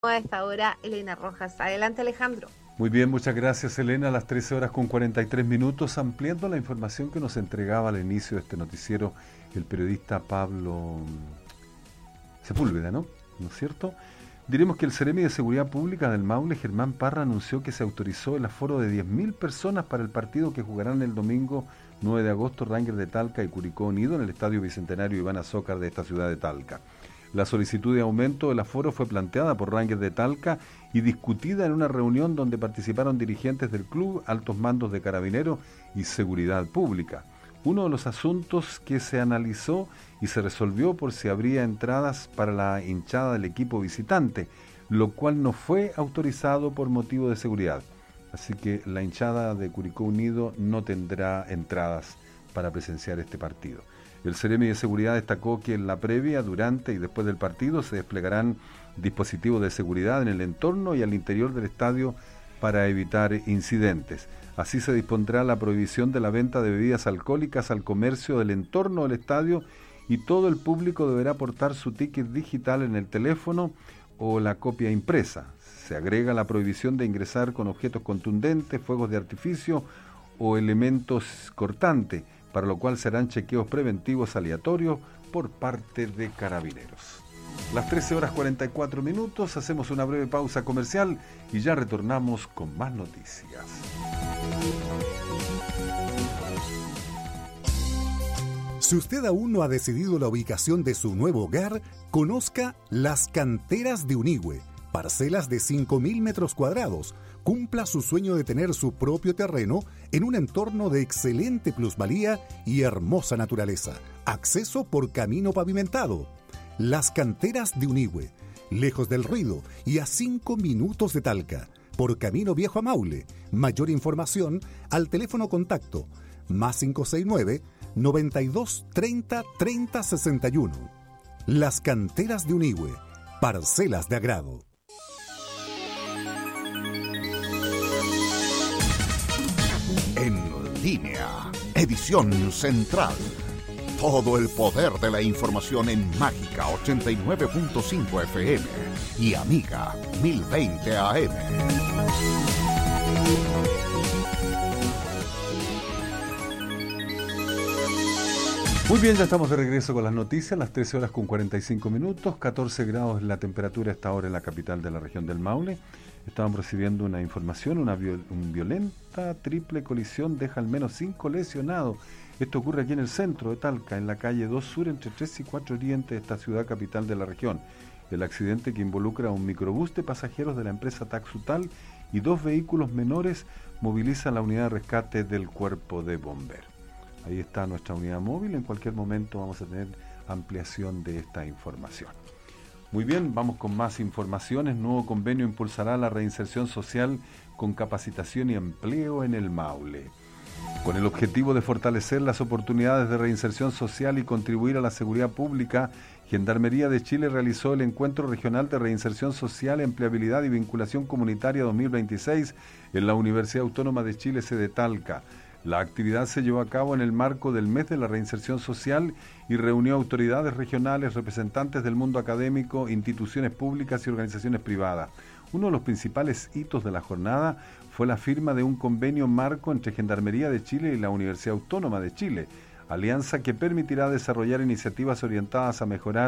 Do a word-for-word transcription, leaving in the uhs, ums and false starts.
A esta hora, Elena Rojas. Adelante, Alejandro. Muy bien, muchas gracias, Elena. A las trece horas con cuarenta y tres minutos, ampliando la información que nos entregaba al inicio de este noticiero el periodista Pablo Sepúlveda, ¿no? ¿No es cierto? Diremos que el Seremi de Seguridad Pública del Maule, Germán Parra, anunció que se autorizó el aforo de diez mil personas para el partido que jugarán el domingo nueve de agosto Rangers de Talca y Curicó Unido en el Estadio Bicentenario Iván Azócar de esta ciudad de Talca. La solicitud de aumento del aforo fue planteada por Rangers de Talca y discutida en una reunión donde participaron dirigentes del club, altos mandos de Carabineros y Seguridad Pública. Uno de los asuntos que se analizó y se resolvió por si habría entradas para la hinchada del equipo visitante, lo cual no fue autorizado por motivo de seguridad. Así que la hinchada de Curicó Unido no tendrá entradas para presenciar este partido. El Seremi de Seguridad destacó que en la previa, durante y después del partido se desplegarán dispositivos de seguridad en el entorno y al interior del estadio para evitar incidentes. Así se dispondrá la prohibición de la venta de bebidas alcohólicas al comercio del entorno del estadio y todo el público deberá portar su ticket digital en el teléfono o la copia impresa. Se agrega la prohibición de ingresar con objetos contundentes, fuegos de artificio o elementos cortantes, para lo cual serán chequeos preventivos aleatorios por parte de Carabineros. Las trece horas cuarenta y cuatro minutos, hacemos una breve pausa comercial y ya retornamos con más noticias. Si usted aún no ha decidido la ubicación de su nuevo hogar, conozca Las Canteras de Unigüe, parcelas de cinco mil metros cuadrados. Cumpla su sueño de tener su propio terreno en un entorno de excelente plusvalía y hermosa naturaleza. Acceso por camino pavimentado. Las Canteras de Unigüe, lejos del ruido y a cinco minutos de Talca, por camino viejo a Maule. Mayor información al teléfono contacto más cinco seis nueve, noventa y dos, treinta, treinta, sesenta y uno. Las Canteras de Unigüe, parcelas de agrado. En línea, edición central. Todo el poder de la información en Mágica ochenta y nueve punto cinco F M y Amiga mil veinte A M. Muy bien, ya estamos de regreso con las noticias, las trece horas con cuarenta y cinco minutos, catorce grados la temperatura a esta hora en la capital de la región del Maule. Estábamos recibiendo una información, una viol, un violenta triple colisión deja al menos cinco lesionados. Esto ocurre aquí en el centro de Talca, en la calle dos Sur, entre tres y cuatro Oriente de esta ciudad capital de la región. El accidente, que involucra a un microbús de pasajeros de la empresa Taxutal y dos vehículos menores, moviliza la unidad de rescate del Cuerpo de Bomberos. Ahí está nuestra unidad móvil, en cualquier momento vamos a tener ampliación de esta información. Muy bien, vamos con más informaciones. Nuevo convenio impulsará la reinserción social con capacitación y empleo en el Maule. Con el objetivo de fortalecer las oportunidades de reinserción social y contribuir a la seguridad pública, Gendarmería de Chile realizó el Encuentro Regional de Reinserción Social, Empleabilidad y Vinculación Comunitaria dos mil veintiséis en la Universidad Autónoma de Chile, sede Talca. La actividad se llevó a cabo en el marco del mes de la reinserción social y reunió autoridades regionales, representantes del mundo académico, instituciones públicas y organizaciones privadas. Uno de los principales hitos de la jornada fue la firma de un convenio marco entre Gendarmería de Chile y la Universidad Autónoma de Chile, alianza que permitirá desarrollar iniciativas orientadas a mejorar